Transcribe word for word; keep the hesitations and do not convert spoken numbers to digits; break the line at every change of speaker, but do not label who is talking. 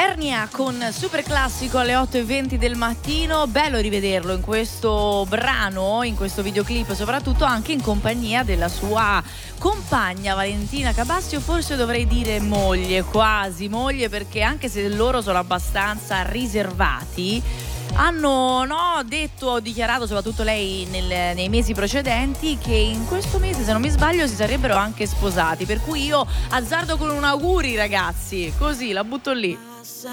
Ernia con Super Classico alle otto e venti del mattino. Bello rivederlo in questo brano, in questo videoclip, soprattutto anche in compagnia della sua compagna Valentina Cabassi, o forse dovrei dire moglie, quasi moglie, perché anche se loro sono abbastanza riservati, hanno no, detto o dichiarato, soprattutto lei nel, nei mesi precedenti, che in questo mese, se non mi sbaglio, si sarebbero anche sposati. Per cui io azzardo con un auguri, ragazzi, così la butto lì.